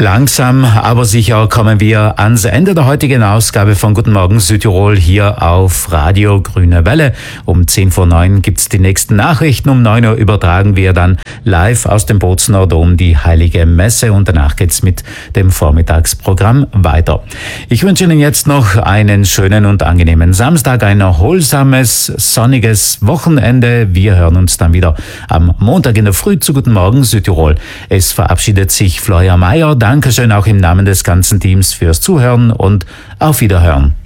Langsam, aber sicher kommen wir ans Ende der heutigen Ausgabe von Guten Morgen Südtirol hier auf Radio Grüne Welle. Um 10:09 gibt's die nächsten Nachrichten. Um 9 Uhr übertragen wir dann live aus dem Bozener Dom die Heilige Messe und danach geht's mit dem Vormittagsprogramm weiter. Ich wünsche Ihnen jetzt noch einen schönen und angenehmen Samstag, ein erholsames, sonniges Wochenende. Wir hören uns dann wieder am Montag in der Früh zu Guten Morgen Südtirol. Es verabschiedet sich Florian Mayer. Dankeschön auch im Namen des ganzen Teams fürs Zuhören und auf Wiederhören.